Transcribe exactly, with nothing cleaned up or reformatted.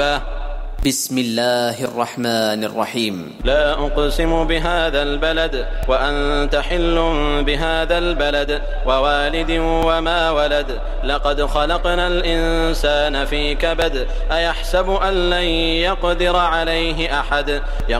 بسم الله الرحمن الرحيم. لا أقسم بهذا البلد وأنت حل بهذا البلد ووالد وما ولد لقد خلقنا الإنسان في كبد أيحسب أن لن يقدر عليه أحد